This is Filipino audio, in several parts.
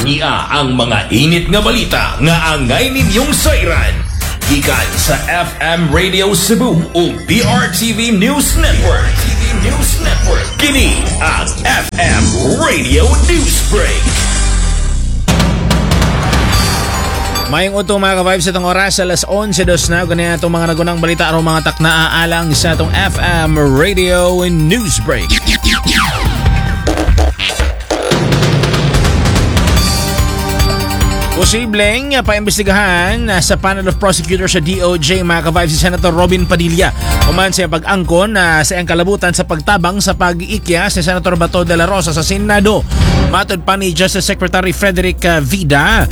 Nia ang mga init nga balita nga angay ninyong sayran. Gikan sa FM Radio Cebu o BRTV News Network. Kini ang FM Radio Newsbreak. Mayong utong mga ka-vibes itong oras alas 11:02 na. Ganyan itong mga nagunang balita o mga takna aalang sa itong FM Radio Newsbreak. Posibleng paimbestigahan sa panel of prosecutors sa DOJ mga ka-vibes si Senator Robin Padilla kuman sa pag-angkon sa iyang kalabutan sa pagtabang sa pag-iikya si Senator Bato de la Rosa sa Senado. Matod pa ni Justice Secretary Frederick Vida.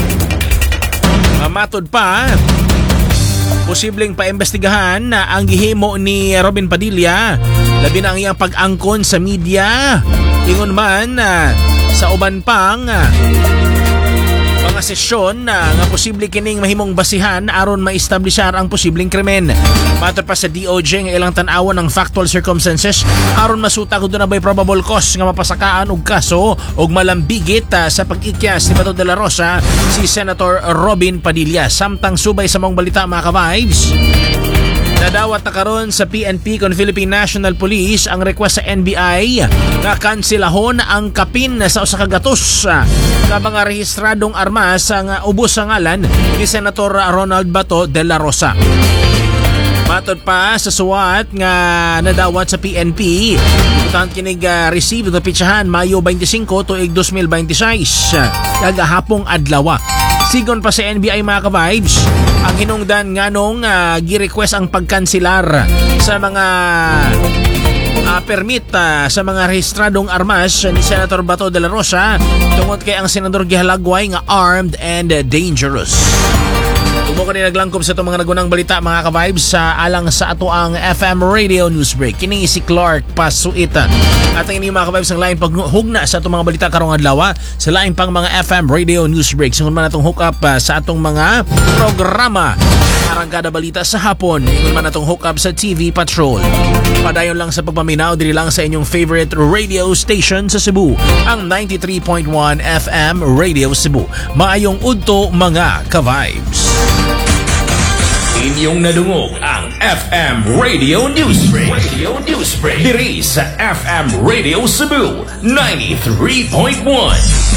Matod pa, posibleng paimbestigahan ang gihimo ni Robin Padilla labi na ang iyang pag-angkon sa media. Ingon man sa uban pang mga sesyon nga posible kining mahimong basihan aron ma-establishar ang posibleng krimen. Matod pa sa DOJ nga ilang tan-awon ng factual circumstances aron masuta kung doon na ba'y probable cause nga mapasakaan og kaso og malambigit sa pag-ikyas ni Bato de la Rosa si Senator Robin Padilla. Samtang subay sa mong balita mga ka-vibes, nadawat na karon sa PNP kon Philippine National Police ang request sa NBI na kansilahon ang kapin sa usa ka gatos sa mga rehistradong armas nga ubos sa ngalan ni Senator Ronald Bato de la Rosa. Matod pa sa suwat nga nadawat sa PNP, itahan kinig receive ng pitsahan Mayo 25 tuig 2026 kagahapong adlaw. Sigon pa sa NBI mga ka-vibes, ang hinungdan nganong gi-request ang pagkansilar sa mga permit sa mga rehistradong armas ni Senator Bato de la Rosa tungod kay ang senador gihalagway nga armed and dangerous. Tumo ko naglangkob sa itong mga nagunang balita mga ka-vibes sa alang sa ato ang FM Radio Newsbreak. Kini si Clark Pasuita. At ang inyong mga ka-vibes ang laing paghugna sa itong mga balita karong adlaw sa laing pang mga FM Radio Newsbreak. Sunod man itong hook up sa atong mga programa. Arangkada balita sa hapon. Ingon man itong hook up sa TV Patrol. Padayon lang sa pagpaminaw, diri lang sa inyong favorite radio station sa Cebu, ang 93.1 FM Radio Cebu. Maayong udto mga ka-vibes. Inyong nadungog ang FM Radio Newsbreak. Diri sa FM Radio Cebu 93.1.